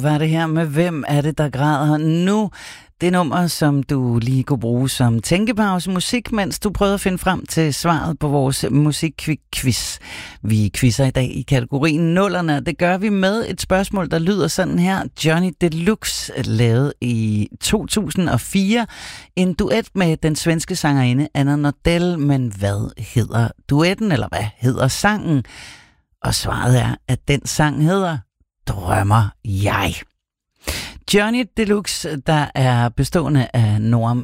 Var det her med, hvem er det, der græder nu? Det nummer, som du lige kunne bruge som tænkepause musik, mens du prøvede at finde frem til svaret på vores musikquiz. Vi quizzer i dag i kategorien nullerne. Det gør vi med et spørgsmål, der lyder sådan her. Johnny Deluxe lavede i 2004 en duet med den svenske sangerinde Anna Nordell. Men hvad hedder duetten, eller hvad hedder sangen? Og svaret er, at den sang hedder Drømmer jeg. Johnny Deluxe, der er bestående af Noam